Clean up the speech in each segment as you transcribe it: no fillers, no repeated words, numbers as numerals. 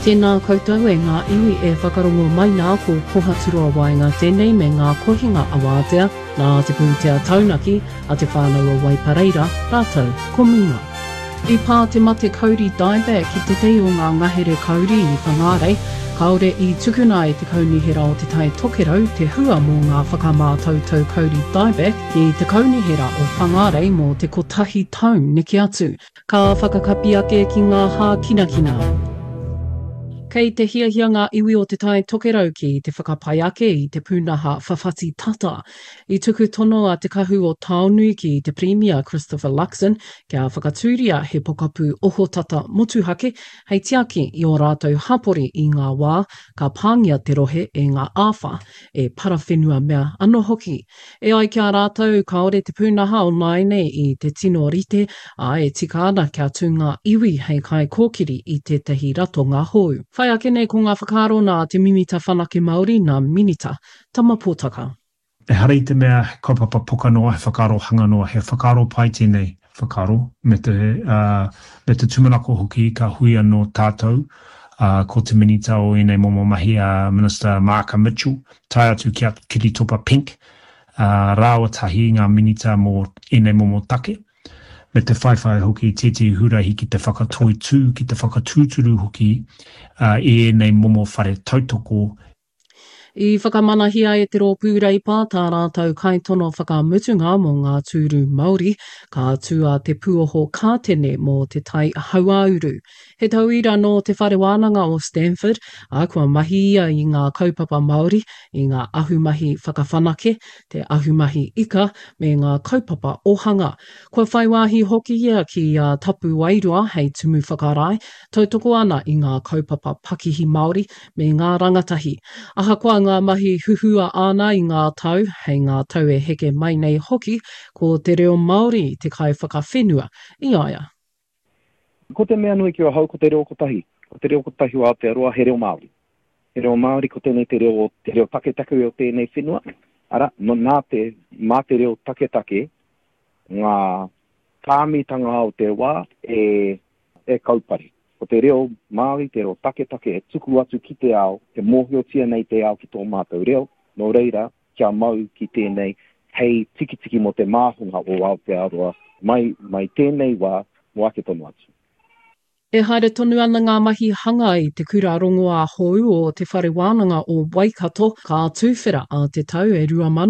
Tēnā koutou e ngā iwi e whakarongo mai nā ko pohaturua wainga tēnei me ngā kohinga awātea nā te pūtea taunaki a te whānau wai pareira, rātou, ko munga. I pā te mate kauri dieback ki te te o ngā ngahere kauri i whangārei, kaore i tukuna e te kaunihera o te tai tokerau te hua mō ngā whakamātautau kauri dieback ki te kaunihera o whangārei mō te kotahi tau niki atu, ka whakakapi ake ki ngā hā kinakina. Kei te hiahia ngā iwi o te tai tokerau ki te whakapai ake i te pūnaha whawhati tata. I tuku tono a te kahu o Taonui ki te Premier Christopher Luxon, kia whakatūria he pokapū oho tata motuhake, hei tiaki i o rātou hapori i ngā wā, ka pāngia te rohe e ngā āwha, e parawhenua mea anō hoki. E ai kia rātou kaore te pūnaha o naine i te tino rite, a e tika ana kia tū ngā iwi hei kai kōkiri i te tehi rato ngā hou. Whai ake nei ko ngā whakaaro nā te mimita whanake Māori nā minita, tama pōtaka. E harei te mea kaupapa poka noa, he whakaaro hanga noa, he whakaaro pai tēnei whakaaro, me te tumanako hoki ka hui anō tātou, ko te minita o enei momo mahi a Minister Marka Mitchell, tai atu ki Kiri Topa Pink, rāua tahi ngā minita mō enei momo take, me te whaiwhai hoki tēti hurahi ki te whakatoi tū, ki te whakatūturu hoki e nei momo whare tautoko. I whakamanahia e te rōpūra i pā tā rātou kaitono whakamutunga mō ngā tūru Māori, ka tua te pūoho kātene mō te tai hauauru. He tauira no te whare wānanga o Stanford, a kua mahi ia i ngā kaupapa Māori, i ngā ahumahi whakawhanake, te ahumahi ika, me ngā kaupapa ohanga. Kua whaiwahi hoki ia ki tapu wairua hei tumu whakarai, tautoko ana i ngā kaupapa Pakihi Māori me ngā rangatahi. Aha kua ngā mahi huhua ana i ngā tau, hei ngā tau e heke mai nei hoki, ko te reo Māori te kai whakawhenua i aia. Ko te mea nui ki o hau ko te reo kotahi. Ko te reo kotahi o Aotearoa, he reo Māori. He reo Māori ko tēnei te reo take-take o tēnei whenua. Ara, nā mā te reo take-take, ngā kāmitanga o te wā e kaupari. Ko te reo Māori, te reo take-take e tuku atu ki te ao, te mōhiotia nei te ao ki tō mātou reo, no reira, kia mau ki tēnei, hei tiki-tiki mo te māhunga o Aotearoa, mai tēnei wā, mo ake tonu atu. E haere tonu ana ngā mahi hanga i te kura rongoa hou o te whare wānanga o Waikato, ka tūwhera a te tau e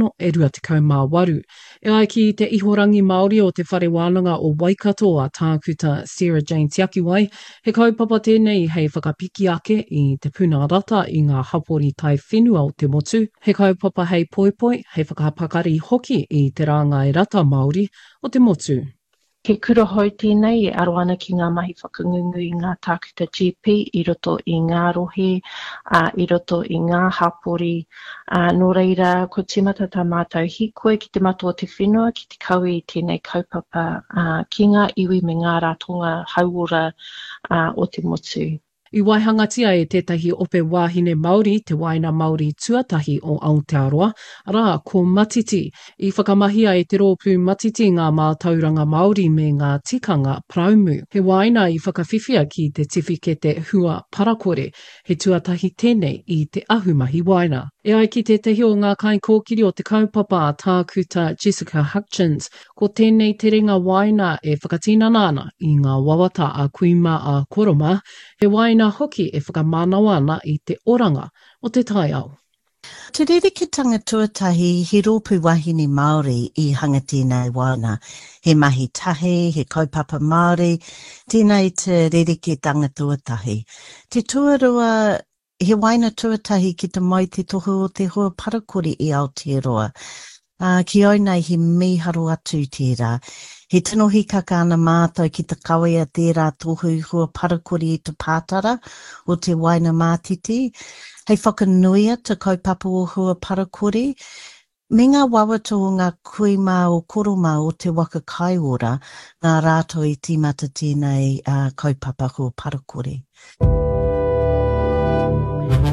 2028. E ai ki te ihorangi Māori o te whare wānanga o Waikato a tākuta Sarah Jane Tiakiwai, he kaupapa tēnei hei whakapiki ake i te puna rata i ngā hapori tai whenua o te motu, he kaupapa hei poipoi, hei whakapakari hoki i te rāngai rata Māori o te motu. Ke kura hoi tēnei e aro ana ki ngā mahi whakangungu i ngā tākuta GP, i roto i ngā rohe, i roto i ngā hapori. Nō reira, ko tīmata tā mātou hikoe ki te matua te whenua, ki te kaui i tēnei kaupapa ki ngā iwi me ngā rātonga hauora o te motu. I waihangatia e tētahi ope wāhine Māori, te waina Māori tuatahi o Aotearoa, rā ko Matiti. I whakamahia e te rōpū Matiti ngā mātauranga Māori me ngā tikanga Praumu. He waina i whakawhiwhia ki te tiwhikete hua parakore, he tuatahi tēnei i te ahumahi waina. E ai ki te tehi o ngā kai kōkiri o te kaupapa a tākuta Jessica Hutchins, ko tēnei te ringa waina e whakatinana ana i ngā wawata a Kuima a Koroma, he waina hoki e whakamanawa ana i te oranga o te tai au. Te rerekitanga tuatahi he rōpū wahine Māori i hanga tēnei waina. He mahi tahe, he kaupapa Māori, tēnei te rerekitanga tuatahi. Te tuarua, he waina tuatahi ki te mai te tohu o te hua parakori i Aotearoa. Ki aunei he miharo atu tērā. He tino hikaka ana mātou ki te kawea tērā tohu hua parakori i te pātara o te waina mātiti. Hei whakanuia te kaupapa o hua parakori. Me ngā wawata o ngā kuima o koroma o te waka kaiora, ngā rātou i tīmata tēnei kaupapa hua parakori.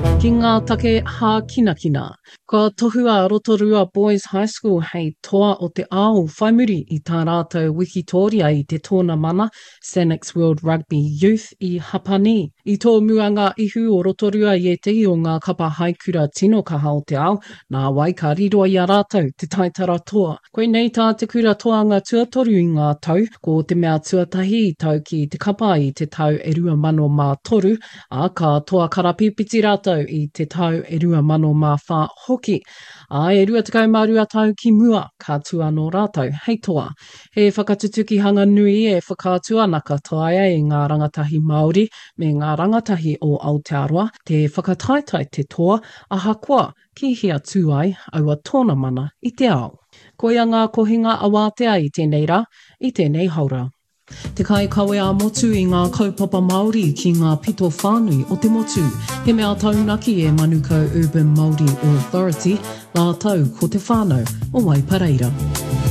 Ki ngā take hā kina kina. Ka tohua Rotorua Boys High School hei toa o te ao whaimuri i tā rātou wikitoria i te tōna mana Senex World Rugby Youth i Hapani. I tō muanga ihu o Rotorua i te i o ngā kapa haikura tino kaha o te ao, nā wai ka riroa i a rātou te taitara toa. Koe nei tā te kura toanga tuatoru i ngā tau, ko te mea tuatahi i tau ki te kapa i te tau 2003, a ka toa karapipiti rātou i te tau 2004 hoki. A e 22 tau ki mua, ka tua no rātou, hei toa. He whakatutuki hanga nui e whakātu anaka taia i ngā rangatahi Māori me ngā rangatahi o Aotearoa, te whakataitai te toa, aha koa ki hia tū ai aua tōna mana i te ao. Koia ngā kohinga awātea i tēnei rā, i tēnei haura. Te kai kawe a motu i ngā kaupapa Māori ki ngā pito whānui o te motu. He mea taunaki e Manukau Urban Māori Authority, nā tau ko te whānau o Waipareira.